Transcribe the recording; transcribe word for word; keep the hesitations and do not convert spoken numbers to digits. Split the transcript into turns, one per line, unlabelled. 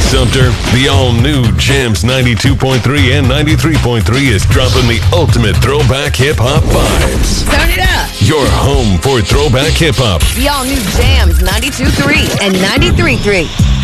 Sumter, the all-new Jams ninety-two point three and ninety-three point three is dropping the ultimate throwback hip-hop vibes.
Turn it up.
Your home for throwback hip-hop.
The all-new Jams ninety-two point three and ninety-three point three.